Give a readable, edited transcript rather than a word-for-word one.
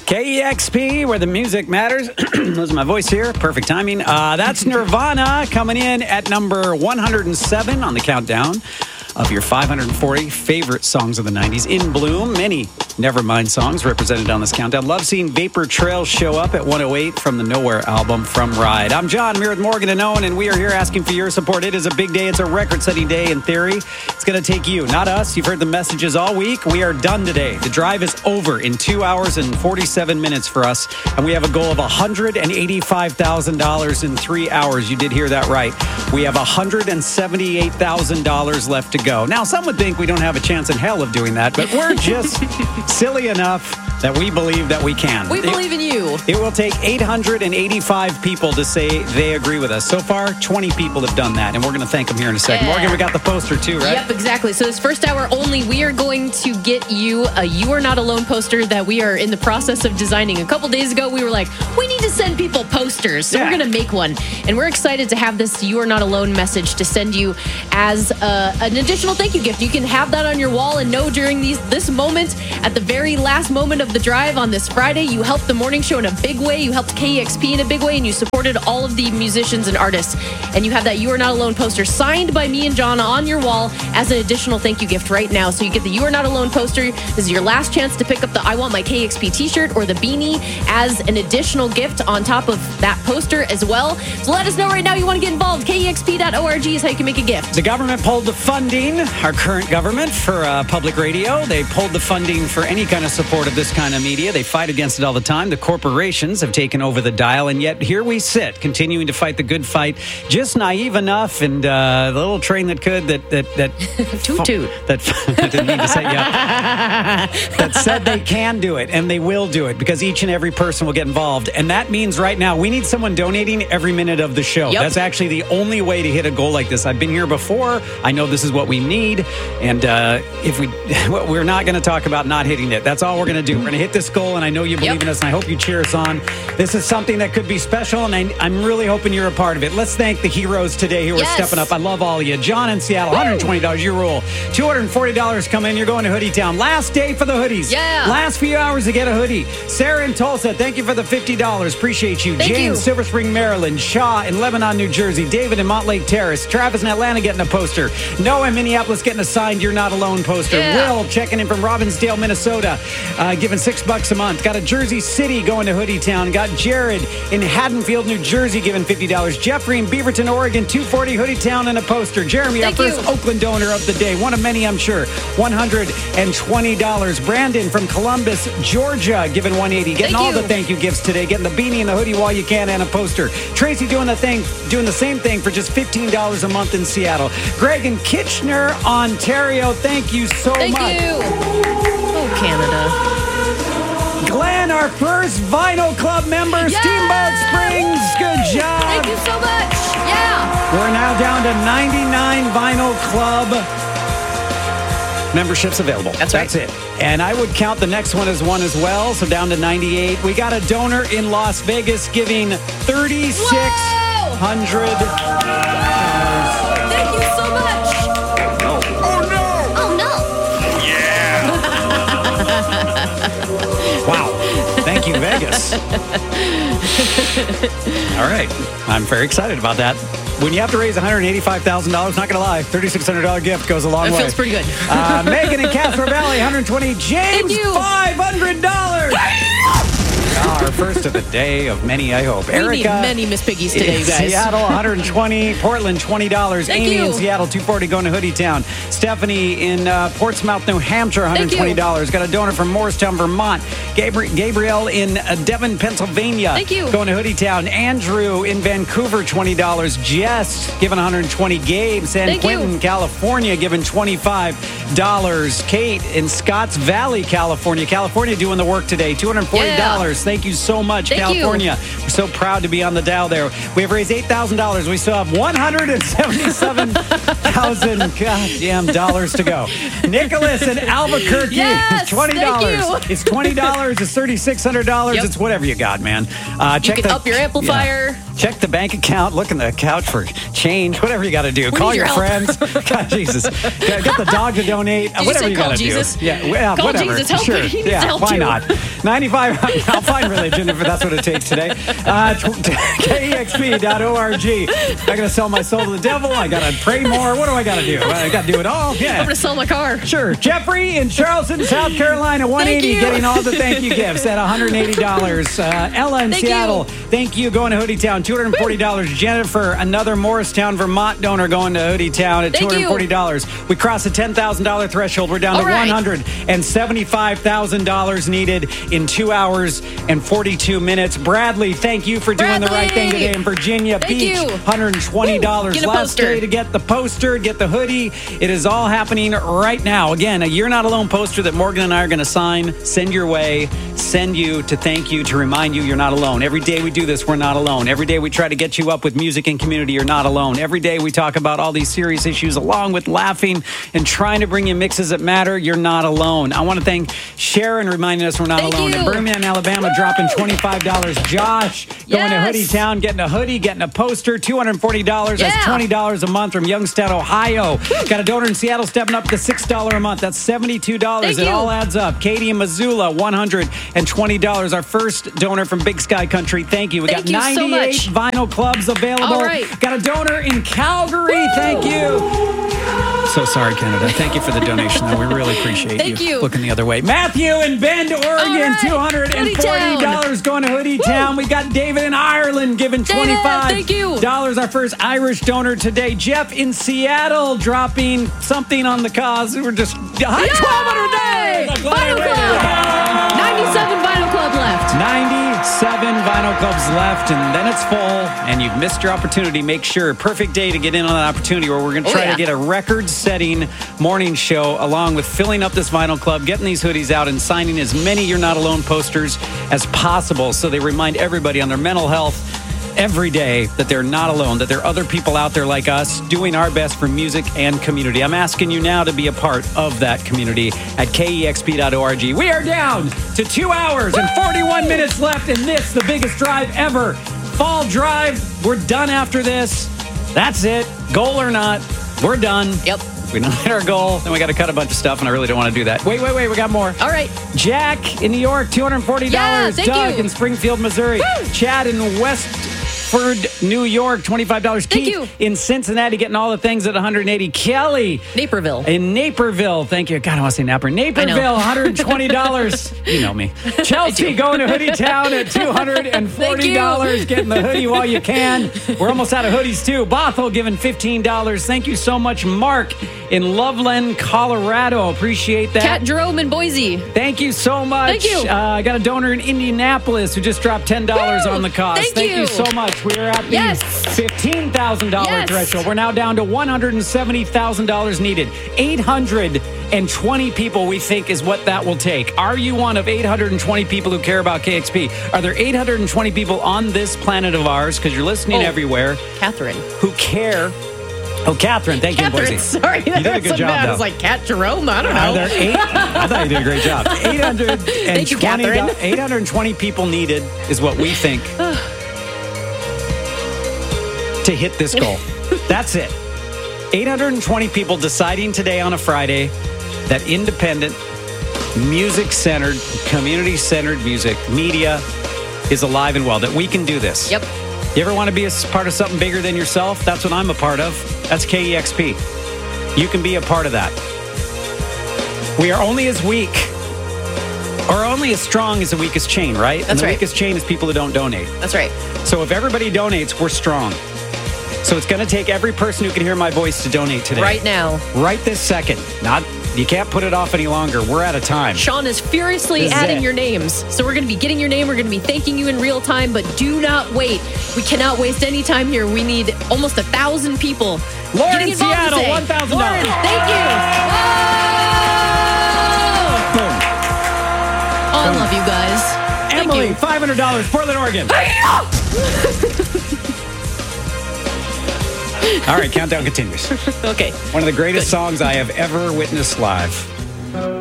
KEXP, where the music matters. Losing my voice here. Perfect timing. That's Nirvana coming in at number 107 on the countdown of your 540 favorite songs of the 90s. In Bloom, many Nevermind songs represented on this countdown. Love seeing Vapor Trail show up at 108 from the Nowhere album From Ride. I'm John, I'm here with Morgan and Owen, and we are here asking for your support. It is a big day. It's a record-setting day in theory. It's going to take you, not us. You've heard the messages all week. We are done today. The drive is over in 2 hours and 47 minutes for us, and we have a goal of $185,000 in 3 hours. You did hear that right. We have $178,000 left to go. Now, some would think we don't have a chance in hell of doing that, but we're just silly enough that we believe that we can. We believe in you. It will take 885 people to say they agree with us. So far, 20 people have done that, and we're going to thank them here in a second. Yeah. Morgan, we got the poster too, right? Yep, exactly. So this first hour only, we are going to get you a You Are Not Alone poster that we are in the process of designing. A couple days ago, we were like, we need to send people posters. So we're going to make one. And we're excited to have this You Are Not Alone message to send you as an additional thank you gift. You can have that on your wall and know during this moment, at the very last moment of the drive on this Friday, you helped the morning show in a big way. You helped KEXP in a big way, and you supported all of the musicians and artists. And you have that You Are Not Alone poster signed by me and John on your wall as an additional thank you gift right now. So you get the You Are Not Alone poster. This is your last chance to pick up the I Want My KEXP t-shirt or the beanie as an additional gift on top of that poster as well. So let us know right now you want to get involved. KEXP.org is how you can make a gift. The government pulled the funding, our current government, for public radio. They pulled the funding for any kind of support of this kind of media. They fight against it all the time. The corporations have taken over the dial, and yet here we sit, continuing to fight the good fight, just naive enough, and the little train that could, that Toot toot. That I didn't mean to say, that said they can do it, and they will do it, because each and every person will get involved. And that means right now, we need someone donating every minute of the show. Yep. That's actually the only way to hit a goal like this. I've been here before. I know this is what we need. And if we're not going to talk about not hitting it. That's all we're going to do. We're going to hit this goal, and I know you believe in us, and I hope you cheer us on. This is something that could be special, and I'm really hoping you're a part of it. Let's thank the heroes today who are stepping up. I love all of you. John in Seattle, $120, your rule. $240 coming in. You're going to Hoodie Town. Last day for the hoodies. Yeah. Last few hours to get a hoodie. Sarah in Tulsa, thank you for the $50. Appreciate you. Thank Jane you. in Silver Spring, Maryland. Shaw in Lebanon, New Jersey. David in Montlake Terrace. Travis in Atlanta getting a poster. Noah in Minneapolis getting a signed You're Not Alone poster. Yeah. Will checking in from Robbinsdale, Minnesota, giving $6 a month. Got a Jersey City going to Hoodie Town. Got Jared in Haddonfield, New Jersey, giving $50. Jeffrey in Beaverton, Oregon, $240 Hoodie Town and a poster. Jeremy, our first Oakland donor of the day. One of many, I'm sure. $120. Brandon from Columbus, Georgia, giving $180. Getting all the thank you gifts today. Getting the beanie and the hoodie while you can and a poster. Tracy doing the same thing for just $15 a month in Seattle. Greg in Kitchener, Ontario, thank you so much. Thank you. Oh, Canada. Glenn, our first Vinyl Club member, Steamboat Springs, good job. Thank you so much. Yeah. We're now down to 99 Vinyl Club memberships available. That's it. And I would count the next one as one as well, so down to 98. We got a donor in Las Vegas giving $3,600. Thank you so much. Oh, no. Yeah. Wow. Thank you, Vegas. All right. I'm very excited about that. When you have to raise $185,000, not going to lie, $3,600 gift goes a long way. That feels pretty good. Megan in Castro Valley, $120. James, $500. Our first of the day of many, I hope. We Erica need many Miss Piggies today, you guys. Seattle, $120. Portland, $20. Thank Amy you. in Seattle, $240 going to Hoodie Town. Stephanie in Portsmouth, New Hampshire, $120. Got a donor from Morristown, Vermont. Gabrielle in Devon, Pennsylvania. Thank you. Going to Hoodie Town. Andrew in Vancouver, $20. Jess giving $120. Gabe, San Quentin, California, giving $25. Kate in Scotts Valley, California. California doing the work today. $240. Thank you so much, California. We're so proud to be on the dial there. We have raised $8,000. We still have $177,000 goddamn dollars to go. Nicholas in Albuquerque, $20. It's $20. It's $3,600. It's whatever you got, man. You can up your amplifier. Check the bank account. Look in the couch for change. Whatever you got to do. Call need your your friends. God, Jesus. Get the dog to donate. Did whatever you you say got call to Jesus? do. Yeah, Call whatever. Jesus. Help Sure. him. He needs Yeah, help why too. not? 95. I'll find religion if that's what it takes today. KEXP.org. I got to sell my soul to the devil. I got to pray more. What do I got to do? I got to do it all. I'm Yeah. going to sell my car. Sure. Jeffrey in Charleston, South Carolina, 180, you. getting all the thank you gifts at $180. Ella in Thank Seattle, you. thank you, going to Hoodie Town, $240. Jennifer, another Morristown, Vermont donor, going to Hoodie Town at Thank you. $240. We crossed the $10,000 threshold. We're down All to right. $175,000 needed in 2 hours and 42 minutes. Bradley, thank you for doing the right thing today in Virginia Thank Beach. you. $120. Get a Last poster. day to get the poster, get the hoodie. It is all happening right now. Again, a You're Not Alone poster that Morgan and I are going to sign, send your way, send you to thank you, to remind you you're not alone. Every day we do this, we're not alone. Every day we try to get you up with music and community, you're not alone. Every day we talk about all these serious issues along with laughing and trying to bring you mixes that matter, you're not alone. I want to thank Sharon reminding us we're not Thank alone. you. In Birmingham, Alabama, dropping $25. Josh going to Yes. Hoodie Town, getting a hoodie, getting a poster, $240. That's Yeah. $20 a month from Youngstown, Ohio. Got a donor in Seattle stepping up to $6 a month. That's $72. Thank It you. all adds up. Katie in Missoula, $120. Our first donor from Big Sky Country. Thank you. We Thank got you so 98 much. vinyl clubs available. All right. Got a donor in Calgary. Thank you. So sorry, Canada. Thank you for the donation, though. We really appreciate Thank you. looking the other way. Matthew in Bend, Oregon, right. $240 going to Hoodie Town. We got David in Ireland giving David, $25. thank you. Our first Irish donor today. Jeff in Seattle dropping something on the cause. We're just high 1,200 days. Vinyl Club. 97 Vinyl Club left. 97 vinyl clubs left, and then it's full, and you've missed your opportunity. Make sure, perfect day to get in on that opportunity where we're going to try to get a record-setting morning show along with filling up this vinyl club, getting these hoodies out, and signing as many You're Not Alone posters as possible so they remind everybody on their mental health every day that they're not alone, that there are other people out there like us doing our best for music and community. I'm asking you now to be a part of that community at KEXP.org. We are down to 2 hours and 41 minutes left in this, the biggest drive ever. Fall Drive. We're done after this. That's it. Goal or not, we're done. Yep. If we don't hit our goal, then we got to cut a bunch of stuff, and I really don't want to do that. Wait, we got more. All right. Jack in New York, $240. Yeah, thank Doug you. in Springfield, Missouri. Woo! Chad in Westford, New York, $25. Thank Keith you. in Cincinnati, getting all the things at $180. Kelly Naperville. in Naperville. Thank you. God, I want to say Napper. Naperville, $120. You know me. Chelsea going to Hoodie Town at $240. Getting the hoodie while you can. We're almost out of hoodies, too. Bothell giving $15. Thank you so much. Mark in Loveland, Colorado. Appreciate that. Cat Jerome in Boise. Thank you so much. Thank you. I got a donor in Indianapolis who just dropped $10 Woo! on the cost. Thank you you. so much. We are at the Yes. $15,000 Yes. threshold. We're now down to $170,000 needed. 820 people we think is what that will take. Are you one of 820 people who care about KXP? Are there 820 people on this planet of ours, because you're listening everywhere, Catherine. who care? Oh, Catherine, thank you, Catherine, Boise. sorry. You did a good job, I though. was like, Cat Jerome? I don't Are know. there I thought you did a great job. Thank you, Catherine. 820 people needed is what we think to hit this goal. That's it. 820 people deciding today on a Friday that independent, music-centered, community-centered music, media is alive and well, that we can do this. Yep. You ever want to be a part of something bigger than yourself? That's what I'm a part of. That's KEXP. You can be a part of that. We are only as weak or only as strong as the weakest chain, right? And That's the right. weakest chain is people who don't donate. That's right. So if everybody donates, we're strong. So it's going to take every person who can hear my voice to donate today. Right now. Right this second. You can't put it off any longer. We're out of time. Sean is furiously This is adding it. your names. So we're going to be getting your name. We're going to be thanking you in real time, but do not wait. We cannot waste any time here. We need almost 1,000 people. Lauren getting involved Seattle, today. $1,000. Lauren, thank you. Whoa! Boom. Oh, I love you guys. Thank Emily, you. $500, Portland, Oregon. All right, countdown continues. Okay. One of the greatest songs I have ever witnessed live.